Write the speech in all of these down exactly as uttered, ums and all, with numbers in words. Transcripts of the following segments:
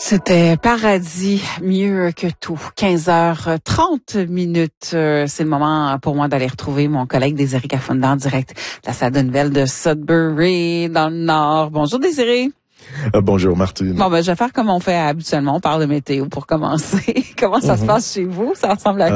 C'était Paradis, mieux que tout. quinze heures trente minutes. Euh, c'est le moment pour moi d'aller retrouver mon collègue Désiré Caffondan, direct de la salle de nouvelles de Sudbury, dans le Nord. Bonjour Désiré. Euh, bonjour Martine. Bon, ben, je vais faire comme on fait habituellement. On parle de météo pour commencer. Comment ça mm-hmm. se passe chez vous? Ça ressemble à quoi?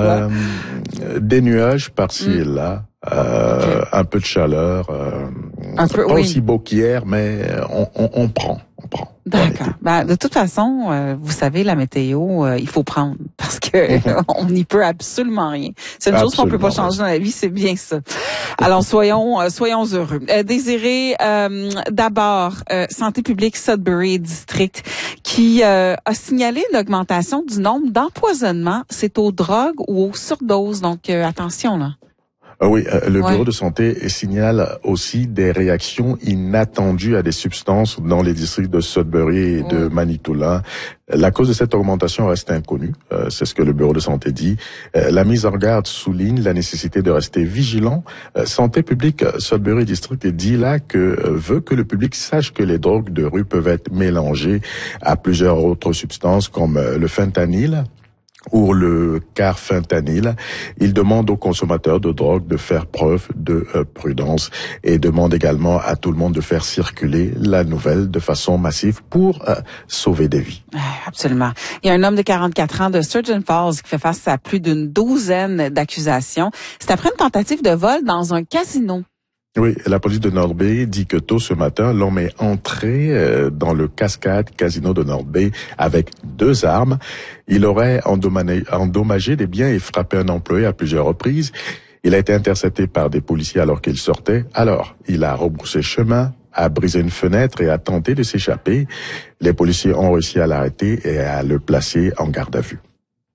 Euh, des nuages par-ci mm. et là. Euh, okay. Un peu de chaleur. Euh, un peu, pas oui. aussi beau qu'hier, mais on, on, on prend. On prend. D'accord. Ben, de toute façon, euh, vous savez, la météo, euh, il faut prendre parce que mm-hmm. on n'y peut absolument rien. C'est une absolument, chose qu'on peut pas changer oui. dans la vie, c'est bien ça. Alors soyons euh, soyons heureux. Euh, Désiré, euh, d'abord, euh, Santé publique Sudbury District qui euh, a signalé l'augmentation du nombre d'empoisonnements. C'est aux drogues ou aux surdoses, donc euh, attention là. Ah oui, euh, le ouais. bureau de santé signale aussi des réactions inattendues à des substances dans les districts de Sudbury et de mmh. Manitoulin. La cause de cette augmentation reste inconnue, euh, c'est ce que le bureau de santé dit. Euh, la mise en garde souligne la nécessité de rester vigilant. Euh, Santé publique Sudbury District dit là que euh, veut que le public sache que les drogues de rue peuvent être mélangées à plusieurs autres substances comme euh, le fentanyl ou le carfentanyl. Il demande aux consommateurs de drogue de faire preuve de euh, prudence et demande également à tout le monde de faire circuler la nouvelle de façon massive pour euh, sauver des vies. Absolument. Il y a un homme de quarante-quatre ans de Sturgeon Falls qui fait face à plus d'une douzaine d'accusations. C'est après une tentative de vol dans un casino. Oui, la police de North Bay dit que tôt ce matin, l'homme est entré dans le Cascade Casino de North Bay avec deux armes. Il aurait endommagé, endommagé des biens et frappé un employé à plusieurs reprises. Il a été intercepté par des policiers alors qu'il sortait. Alors, il a rebroussé chemin, a brisé une fenêtre et a tenté de s'échapper. Les policiers ont réussi à l'arrêter et à le placer en garde à vue.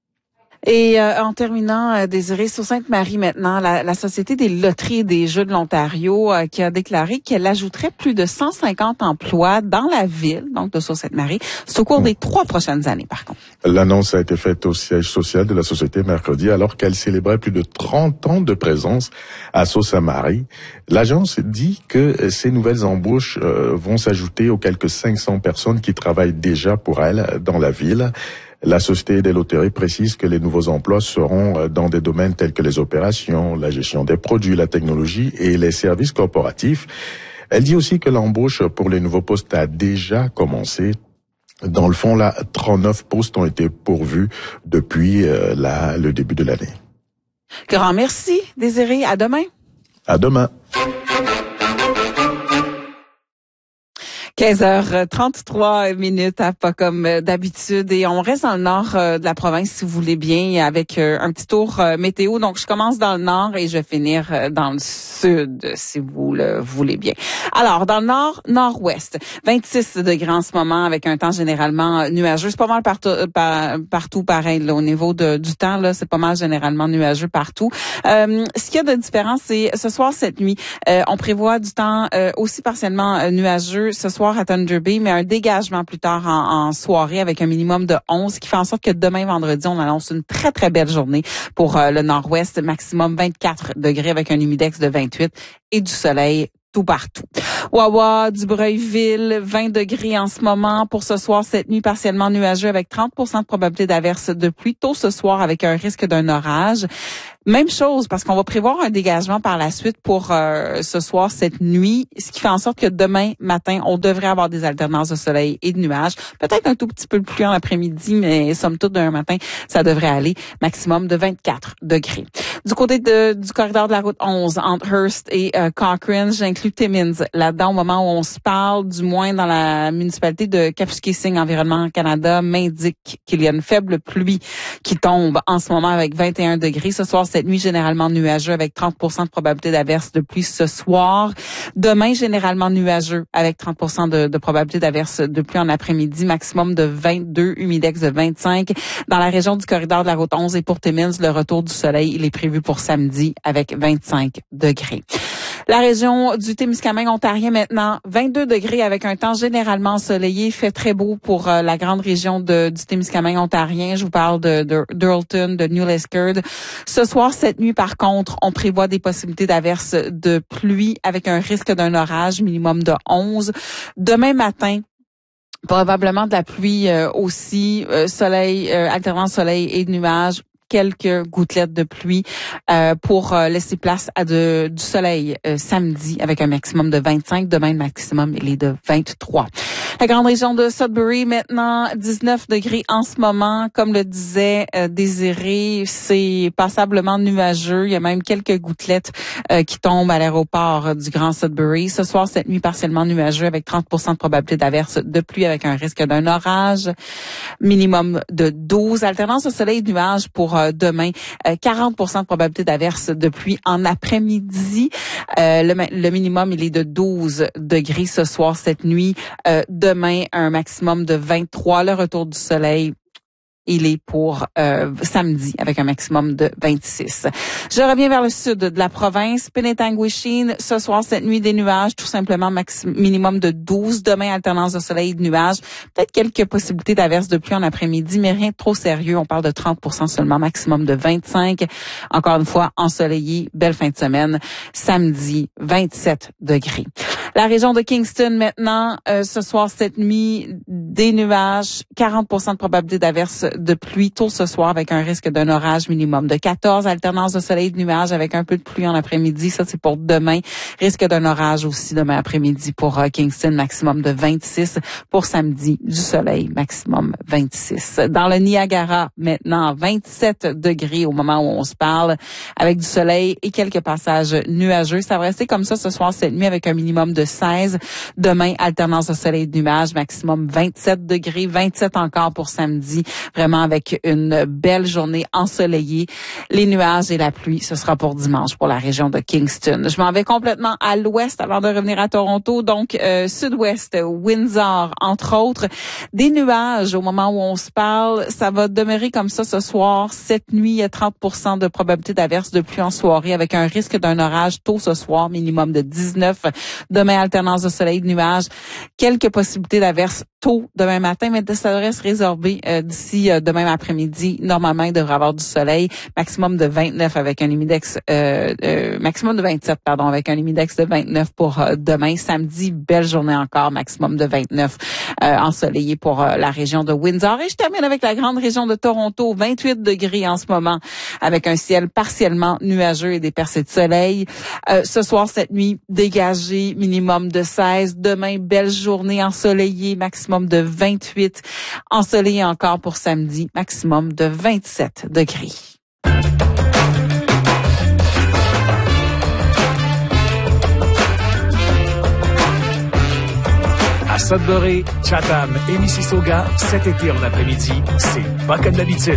Et euh, en terminant, euh, Désiré, sur Sainte-Marie maintenant, la, la Société des loteries et des jeux de l'Ontario euh, qui a déclaré qu'elle ajouterait plus de cent cinquante emplois dans la ville, donc de Sault-Sainte-Marie, c'est au cours mmh. des trois prochaines années, par contre. L'annonce a été faite au siège social de la Société mercredi, alors qu'elle célébrait plus de trente ans de présence à Sault-Sainte-Marie. L'agence dit que ces nouvelles embauches euh, vont s'ajouter aux quelques cinq cents personnes qui travaillent déjà pour elle dans la ville. La Société des loteries précise que les nouveaux emplois seront dans des domaines tels que les opérations, la gestion des produits, la technologie et les services corporatifs. Elle dit aussi que l'embauche pour les nouveaux postes a déjà commencé. Dans le fond, là, trente-neuf postes ont été pourvus depuis euh, la, le début de l'année. Grand merci, Désiré. À demain. À demain. quinze heures trente-trois minutes, hein, pas comme d'habitude. Et on reste dans le nord euh, de la province, si vous voulez bien, avec euh, un petit tour euh, météo. Donc, je commence dans le nord et je vais finir euh, dans le sud, si vous le voulez bien. Alors, dans le nord, nord-ouest, vingt-six degrés en ce moment, avec un temps généralement nuageux. C'est pas mal partout, par, partout pareil. Là, au niveau de, du temps, là, c'est pas mal généralement nuageux partout. Euh, ce qu'il y a de différent, c'est ce soir, cette nuit, euh, on prévoit du temps euh, aussi partiellement euh, nuageux ce soir à Thunder Bay, mais un dégagement plus tard en, en soirée avec un minimum de onze, qui fait en sorte que demain, vendredi, on annonce une très, très belle journée pour euh, le nord-ouest, maximum vingt-quatre degrés avec un humidex de vingt-huit et du soleil tout partout. Wawa, Dubreuilville, vingt degrés en ce moment. Pour ce soir, cette nuit, partiellement nuageux avec trente pour cent de probabilité d'averse de pluie. Tôt ce soir, avec un risque d'un orage. Même chose, parce qu'on va prévoir un dégagement par la suite pour euh, ce soir, cette nuit, ce qui fait en sorte que demain matin, on devrait avoir des alternances de soleil et de nuages. Peut-être un tout petit peu de pluie en après-midi, mais somme toute, d'un matin, ça devrait aller. Maximum de vingt-quatre degrés. Du côté de, du corridor de la route onze, entre Hearst et euh, Cochrane, j'inclus Timmins là-dedans au moment où on se parle, du moins dans la municipalité de Kapuskasing, Environnement Canada, m'indique qu'il y a une faible pluie qui tombe en ce moment avec vingt et un degrés. Ce soir, cette nuit, généralement nuageux avec trente pour cent de probabilité d'averse de pluie ce soir. Demain, généralement nuageux avec trente pour cent de, de probabilité d'averse de pluie en après-midi, maximum de vingt-deux, humidex de vingt-cinq. Dans la région du corridor de la route onze et pour Timmins, le retour du soleil, il est prévu pour samedi avec vingt-cinq degrés. La région du Témiscamingue ontarien maintenant, vingt-deux degrés avec un temps généralement ensoleillé. Il fait très beau pour euh, la grande région de, du Témiscamingue ontarien. Je vous parle de, de d'Earlton, de New Liskeard. Ce soir, cette nuit, par contre, on prévoit des possibilités d'averses de pluie avec un risque d'un orage minimum de onze. Demain matin, Probablement de la pluie euh, aussi, euh, soleil, euh, alternance soleil et nuages. Quelques gouttelettes de pluie euh, pour euh, laisser place à de, du soleil euh, samedi avec un maximum de vingt-cinq. Demain, le maximum, il est de vingt-trois. La grande région de Sudbury, maintenant, dix-neuf degrés en ce moment. Comme le disait euh, Désiré, c'est passablement nuageux. Il y a même quelques gouttelettes euh, qui tombent à l'aéroport du Grand Sudbury. Ce soir, cette nuit, partiellement nuageux avec trente pour cent de probabilité d'averse de pluie avec un risque d'un orage. Minimum de douze. Alternance de soleil et nuages pour euh, demain. Euh, quarante pour cent de probabilité d'averse de pluie en après-midi. Euh, le, le minimum, il est de douze degrés ce soir, cette nuit. Euh, demain, un maximum de vingt-trois. Le retour du soleil, il est pour euh, samedi avec un maximum de vingt-six. Je reviens vers le sud de la province. Penetanguishene, ce soir, cette nuit, des nuages, tout simplement maximum, minimum de douze. Demain, alternance de soleil et de nuages. Peut-être quelques possibilités d'averses de pluie en après-midi, mais rien de trop sérieux. On parle de trente pour cent seulement, maximum de vingt-cinq. Encore une fois, ensoleillé, belle fin de semaine. Samedi, vingt-sept degrés. La région de Kingston, maintenant, euh, ce soir, cette nuit, des nuages, quarante pour cent de probabilité d'averse de pluie tôt ce soir avec un risque d'un orage minimum de quatorze. Alternance de soleil et de nuages avec un peu de pluie en après-midi. Ça, c'est pour demain. Risque d'un orage aussi demain après-midi pour uh, Kingston, maximum de vingt-six. Pour samedi, du soleil, maximum vingt-six. Dans le Niagara, maintenant, vingt-sept degrés au moment où on se parle, avec du soleil et quelques passages nuageux. Ça va rester comme ça ce soir, cette nuit, avec un minimum de seize. Demain, alternance de soleil et de nuages, maximum vingt-sept degrés, vingt-sept encore pour samedi. Vraiment avec une belle journée ensoleillée. Les nuages et la pluie, ce sera pour dimanche pour la région de Kingston. Je m'en vais complètement à l'ouest avant de revenir à Toronto. Donc, euh, sud-ouest, Windsor, entre autres. Des nuages au moment où on se parle. Ça va demeurer comme ça ce soir. Cette nuit, il y a trente pour cent de probabilité d'averse de pluie en soirée avec un risque d'un orage tôt ce soir, minimum de dix-neuf. Demain, alternance de soleil et de nuages. Quelques possibilités d'averse tôt demain matin, mais ça devrait se résorber euh, d'ici euh, demain après-midi. Normalement, il devrait avoir du soleil. Maximum de vingt-neuf avec un humidex, euh, euh, maximum de vingt-sept, pardon, avec un humidex de vingt-neuf pour euh, demain. Samedi, belle journée encore, maximum de vingt-neuf euh, ensoleillé pour euh, la région de Windsor. Et je termine avec la grande région de Toronto, vingt-huit degrés en ce moment, avec un ciel partiellement nuageux et des percées de soleil. Euh, ce soir, cette nuit, dégagé, minimum de seize. Demain, belle journée ensoleillée, maximum de vingt-huit. Ensoleillé encore pour samedi, maximum de vingt-sept degrés. À Sudbury, Chatham et Mississauga, cet été en après-midi, c'est pas comme d'habitude.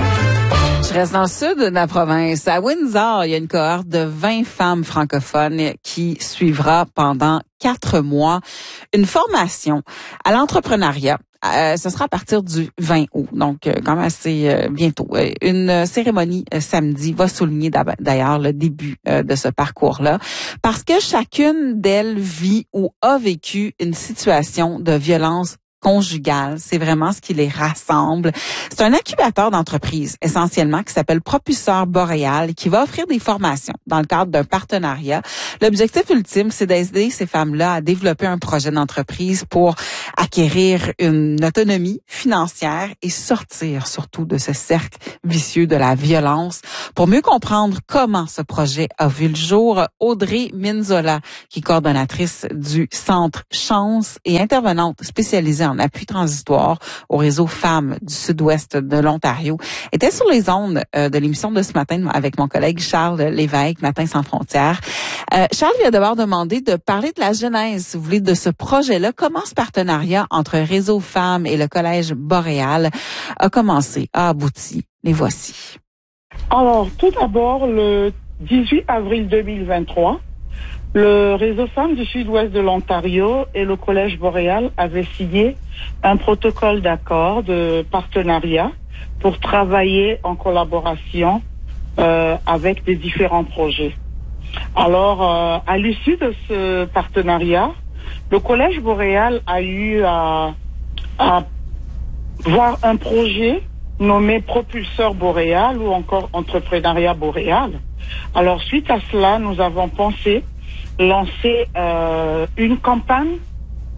Je reste dans le sud de la province. À Windsor, il y a une cohorte de vingt femmes francophones qui suivra pendant quatre mois une formation à l'entrepreneuriat. Euh, ce sera à partir du vingt août, donc euh, quand même assez euh, bientôt. Euh, une cérémonie euh, samedi va souligner d'ailleurs le début euh, de ce parcours-là, parce que chacune d'elles vit ou a vécu une situation de violence conjugale. C'est vraiment ce qui les rassemble. C'est un incubateur d'entreprise essentiellement qui s'appelle Propulseur Boréal qui va offrir des formations dans le cadre d'un partenariat. L'objectif ultime, c'est d'aider ces femmes-là à développer un projet d'entreprise pour acquérir une autonomie financière et sortir surtout de ce cercle vicieux de la violence. Pour mieux comprendre comment ce projet a vu le jour, Audrey Minzola, qui est coordonnatrice du Centre Chance et intervenante spécialisée en appui transitoire au réseau Femmes du Sud-Ouest de l'Ontario, était sur les ondes euh, de l'émission de ce matin avec mon collègue Charles Lévesque, Matin sans frontières. Euh, Charles lui a d'abord demandé de parler de la genèse, si vous voulez, de ce projet-là. Comment ce partenariat entre Réseau Femmes et le Collège Boréal a commencé, a abouti. Les voici. Alors, tout d'abord, le dix-huit avril deux mille vingt-trois, le Réseau Femmes du Sud-Ouest de l'Ontario et le Collège Boréal avaient signé un protocole d'accord de partenariat pour travailler en collaboration euh, avec des différents projets. Alors, euh, à l'issue de ce partenariat, le Collège Boréal a eu à, à voir un projet nommé Propulseur Boréal ou encore Entrepreneuriat Boréal. Alors, suite à cela, nous avons pensé lancer euh, une campagne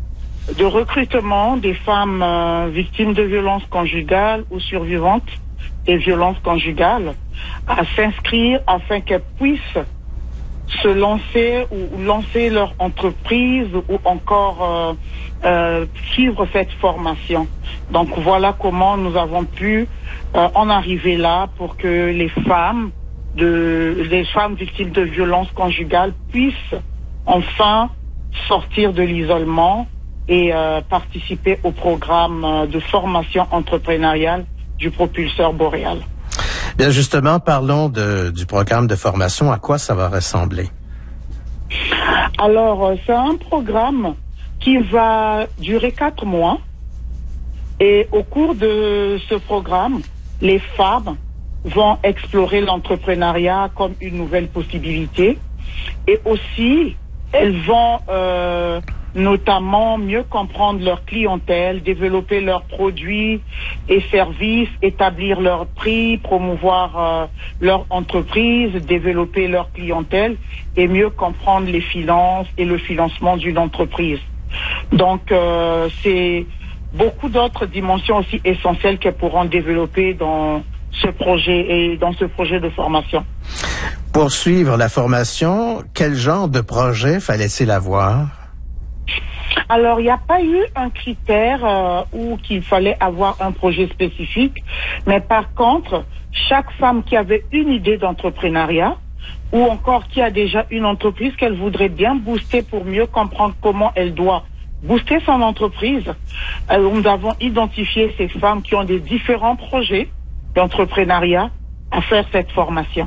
de recrutement des femmes euh, victimes de violences conjugales ou survivantes des violences conjugales à s'inscrire afin qu'elles puissent se lancer ou lancer leur entreprise ou encore euh, euh, suivre cette formation. Donc voilà comment nous avons pu euh, en arriver là pour que les femmes de les femmes victimes de violences conjugales puissent enfin sortir de l'isolement et euh, participer au programme de formation entrepreneuriale du propulseur Boréal. Bien, justement, parlons de, du programme de formation. À quoi ça va ressembler? Alors, c'est un programme qui va durer quatre mois. Et au cours de ce programme, les femmes vont explorer l'entrepreneuriat comme une nouvelle possibilité. Et aussi, elles vont euh, notamment mieux comprendre leur clientèle, développer leurs produits et services, établir leurs prix, promouvoir euh, leur entreprise, développer leur clientèle et mieux comprendre les finances et le financement d'une entreprise. Donc, euh, c'est beaucoup d'autres dimensions aussi essentielles qu'elles pourront développer dans ce projet et dans ce projet de formation. Pour suivre la formation, quel genre de projet fallait-il avoir? Alors, il n'y a pas eu un critère euh, où qu'il fallait avoir un projet spécifique, mais par contre, chaque femme qui avait une idée d'entrepreneuriat ou encore qui a déjà une entreprise qu'elle voudrait bien booster pour mieux comprendre comment elle doit booster son entreprise, euh, nous avons identifié ces femmes qui ont des différents projets d'entrepreneuriat à faire cette formation.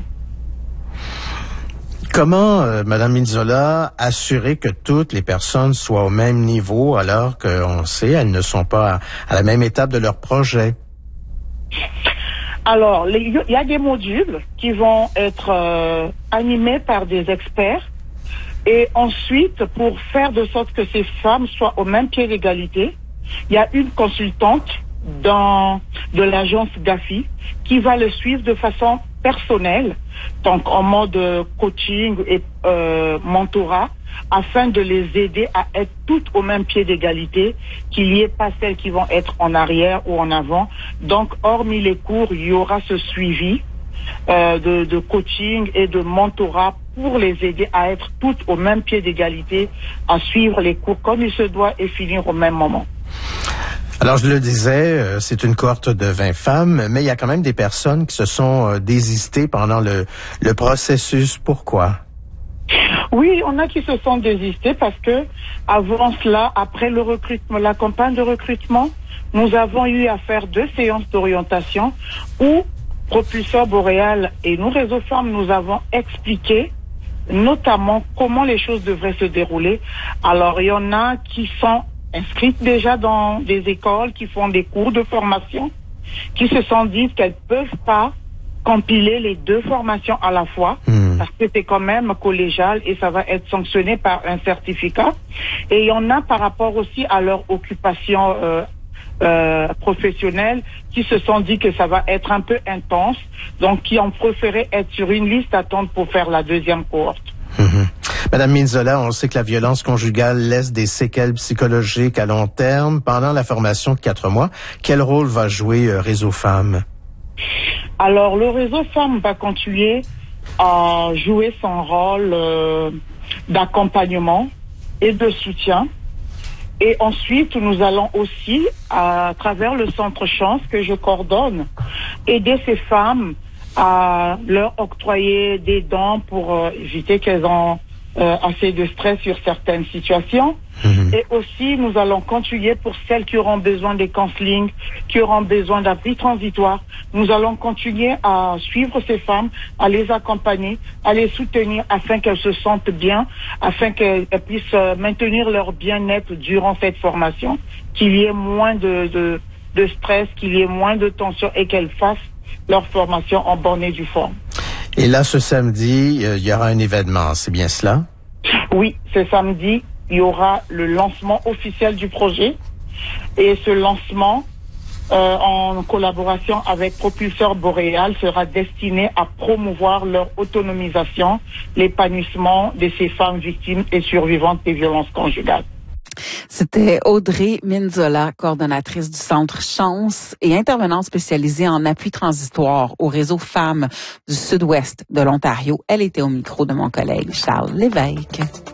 Comment, euh, Madame Minzola, assurer que toutes les personnes soient au même niveau alors qu'on sait elles ne sont pas à, à la même étape de leur projet? Alors, il y a des modules qui vont être euh, animés par des experts et ensuite, pour faire de sorte que ces femmes soient au même pied d'égalité, il y a une consultante dans de l'agence Gafi qui va le suivre de façon personnelle, donc en mode coaching et euh, mentorat, afin de les aider à être toutes au même pied d'égalité, qu'il n'y ait pas celles qui vont être en arrière ou en avant. Donc, hormis les cours, il y aura ce suivi euh, de, de coaching et de mentorat pour les aider à être toutes au même pied d'égalité, à suivre les cours comme il se doit et finir au même moment. Alors, je le disais, c'est une cohorte de vingt femmes, mais il y a quand même des personnes qui se sont désistées pendant le, le processus. Pourquoi? Oui, on a qui se sont désistés parce que avant cela, après le recrutement, la campagne de recrutement, nous avons eu à faire deux séances d'orientation où Propulseur Boréal et nous, Réseau Femmes, nous avons expliqué notamment comment les choses devraient se dérouler. Alors, il y en a qui sont inscrites déjà dans des écoles, qui font des cours de formation, qui se sont dit qu'elles peuvent pas compiler les deux formations à la fois, mmh. parce que c'est quand même collégial et ça va être sanctionné par un certificat. Et il y en a par rapport aussi à leur occupation euh, euh, professionnelle, qui se sont dit que ça va être un peu intense, donc qui ont préféré être sur une liste d'attente pour faire la deuxième cohorte. Mmh. Madame Minzola, on sait que la violence conjugale laisse des séquelles psychologiques à long terme. Pendant la formation de quatre mois, quel rôle va jouer euh, Réseau Femmes? Alors, le Réseau Femmes va continuer à jouer son rôle euh, d'accompagnement et de soutien. Et ensuite, nous allons aussi, à travers le Centre Chance que je coordonne, aider ces femmes à leur octroyer des dons pour euh, éviter qu'elles ont euh, assez de stress sur certaines situations. Mmh. Et aussi, nous allons continuer pour celles qui auront besoin des counselings, qui auront besoin d'abris transitoires. Nous allons continuer à suivre ces femmes, à les accompagner, à les soutenir afin qu'elles se sentent bien, afin qu'elles puissent maintenir leur bien-être durant cette formation, qu'il y ait moins de, de, de stress, qu'il y ait moins de tension et qu'elles fassent leur formation en bonne et due forme. Et là, ce samedi, euh, il y aura un événement, c'est bien cela? Oui, ce samedi, il y aura le lancement officiel du projet. Et ce lancement, euh, en collaboration avec Propulseur Boréal, sera destiné à promouvoir leur autonomisation, l'épanouissement de ces femmes victimes et survivantes des violences conjugales. C'était Audrey Minzola, coordonnatrice du Centre Chance et intervenante spécialisée en appui transitoire au réseau Femmes du Sud-Ouest de l'Ontario. Elle était au micro de mon collègue Charles Lévesque.